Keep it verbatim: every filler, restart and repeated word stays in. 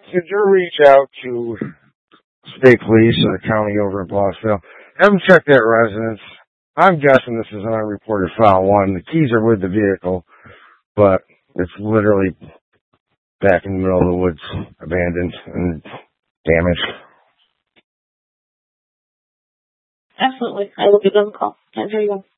could you reach out to state police or the county over in Blossville? Have them check that residence. I'm guessing this is an unreported file one. The keys are with the vehicle, but it's literally back in the middle of the woods, abandoned and damaged. Absolutely. I will give them a call. Here you go.